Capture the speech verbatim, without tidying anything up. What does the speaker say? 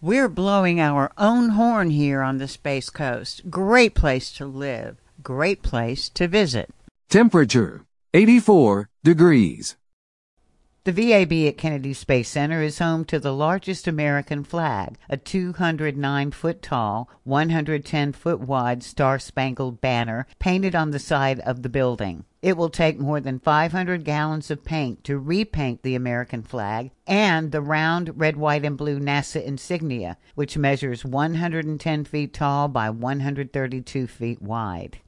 We're blowing our own horn here on the Space Coast. Great place to live. Great place to visit. Temperature, eighty-four degrees. The V A B at Kennedy Space Center is home to the largest American flag, a two hundred nine foot tall, one hundred ten foot wide Star-Spangled Banner painted on the side of the building. It will take more than five hundred gallons of paint to repaint the American flag and the round red, white, and blue NASA insignia, which measures one hundred ten feet tall by one hundred thirty-two feet wide.